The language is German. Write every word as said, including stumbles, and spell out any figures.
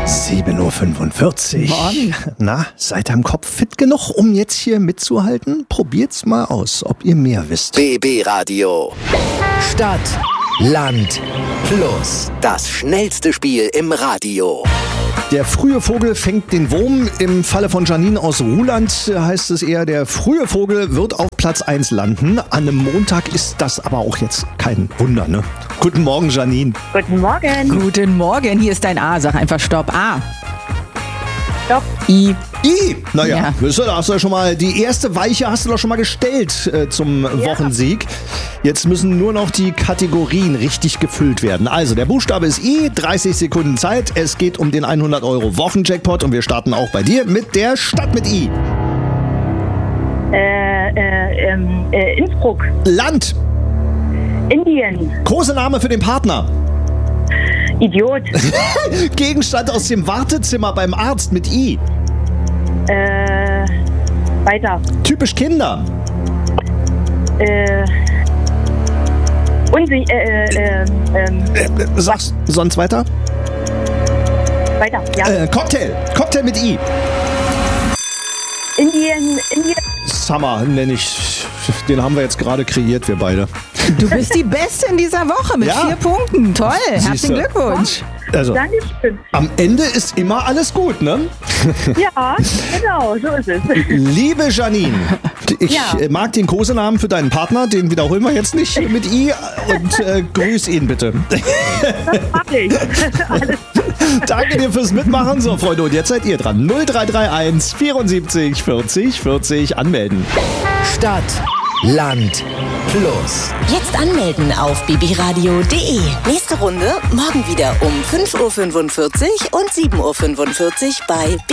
sieben Uhr fünfundvierzig. Morgen. Na, seid ihr im Kopf fit genug, um jetzt hier mitzuhalten? Probiert's mal aus, ob ihr mehr wisst. B B Radio. Stadt, Land, Plus. Das schnellste Spiel im Radio. Der frühe Vogel fängt den Wurm. Im Falle von Janine aus Ruhland heißt es eher, der frühe Vogel wird auf Platz eins landen. An einem Montag ist das aber auch jetzt kein Wunder, ne? Guten Morgen, Janine. Guten Morgen. Guten Morgen, hier ist dein A. Sag einfach Stopp. A. Stopp. I. I, naja, Ja. wisst ihr, da hast du ja schon mal, die erste Weiche hast du doch schon mal gestellt äh, zum Wochensieg. Jetzt müssen nur noch die Kategorien richtig gefüllt werden. Also, der Buchstabe ist I, dreißig Sekunden Zeit. Es geht um den hundert Euro Wochenjackpot und wir starten auch bei dir mit der Stadt mit I. Äh, äh, ähm, äh, Innsbruck. Land, Indien. Kosename für den Partner. Idiot. Gegenstand aus dem Wartezimmer beim Arzt mit I. äh, weiter. Typisch Kinder. Äh, Unsi äh, äh, ähm, Äh, sag's sonst weiter. weiter. Ja. Äh, Cocktail. Cocktail mit I. Indien, Indien. Summer nenne ich. Den haben wir jetzt gerade kreiert, wir beide. Du bist die Beste in dieser Woche mit Ja. vier Punkten. Toll, herzlichen Siehste. Glückwunsch. Also, Dankeschön. am Ende ist immer alles gut, ne? Ja, genau, so ist es. Liebe Janine, ich Ja. äh, mag den Kosenamen für deinen Partner, den wiederholen wir jetzt nicht mit I und äh, grüß ihn bitte. Das mach ich. Alles. Danke dir fürs Mitmachen. So, Freunde, und jetzt seid ihr dran. null drei drei eins vierundsiebzig vierzig vierzig anmelden. Stadt, Land, Plus. Jetzt anmelden auf b b radio punkt d e. Nächste Runde morgen wieder um fünf Uhr fünfundvierzig und sieben Uhr fünfundvierzig bei